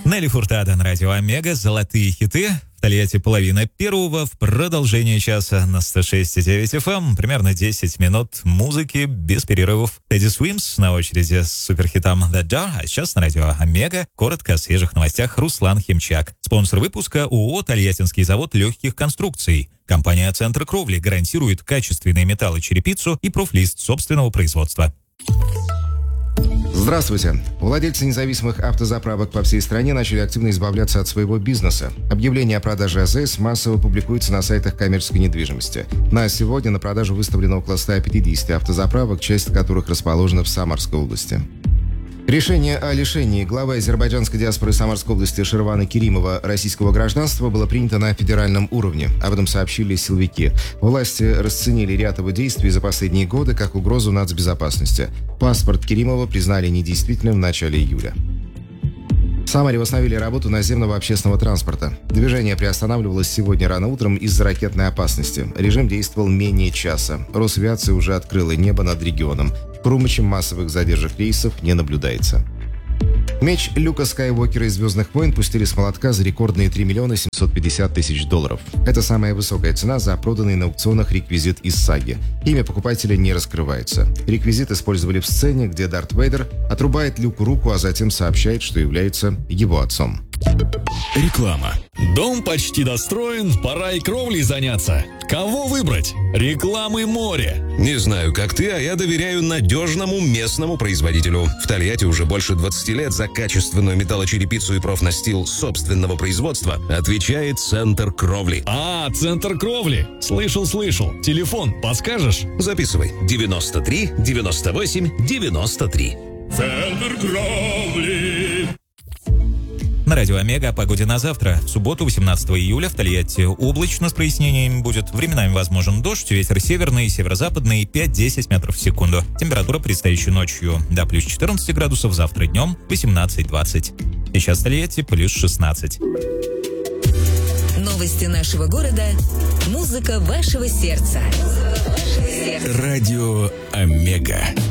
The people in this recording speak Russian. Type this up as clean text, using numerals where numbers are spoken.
Нелли Фуртадо на радио Омега. Золотые хиты. В Тольятти половина первого. В продолжение часа на 106,9 FM. Примерно 10 минут музыки без перерывов. Тедди Свимс на очереди с суперхитом The Door. А сейчас на радио Омега. Коротко о свежих новостях. Руслан Химчак. Спонсор выпуска ООО «Тольяттинский завод легких конструкций». Компания «Центр кровли» гарантирует качественные металлочерепицу и профлист собственного производства. Здравствуйте. Владельцы независимых автозаправок по всей стране начали активно избавляться от своего бизнеса. Объявления о продаже АЗС массово публикуются на сайтах коммерческой недвижимости. На сегодня на продажу выставлено около 150 автозаправок, часть которых расположена в Самарской области. Решение о лишении главы азербайджанской диаспоры Самарской области Шервана Керимова российского гражданства было принято на федеральном уровне. Об этом сообщили силовики. Власти расценили ряд его действий за последние годы как угрозу нацбезопасности. Паспорт Керимова признали недействительным в начале июля. В Самаре восстановили работу наземного общественного транспорта. Движение приостанавливалось сегодня рано утром из-за ракетной опасности. Режим действовал менее часа. Росавиация уже открыла небо над регионом. В Крумыче массовых задержек рейсов не наблюдается. Меч Люка Скайуокера из «Звездных войн» пустили с молотка за рекордные 3 миллиона 750 тысяч долларов. Это самая высокая цена за проданный на аукционах реквизит из саги. Имя покупателя не раскрывается. Реквизит использовали в сцене, где Дарт Вейдер отрубает Люку руку, а затем сообщает, что является его отцом. Реклама. Дом почти достроен, пора и кровлей заняться. Кого выбрать? Рекламы море. Не знаю, как ты, а я доверяю надежному местному производителю. В Тольятти уже больше 20 лет за качественную металлочерепицу и профнастил собственного производства отвечает «Центр кровли». «Центр кровли». Слышал. Телефон подскажешь? Записывай. 93 98 93. Центр кровли. На радио Омега о погоде на завтра. В субботу, 18 июля, в Тольятти облачно с прояснениями будет. Временами возможен дождь, ветер северный и северо-западный 5-10 метров в секунду. Температура предстоящей ночью до плюс 14 градусов, завтра днем 18-20. Сейчас в Тольятти плюс 16. Новости нашего города. Музыка вашего сердца. Радио Омега.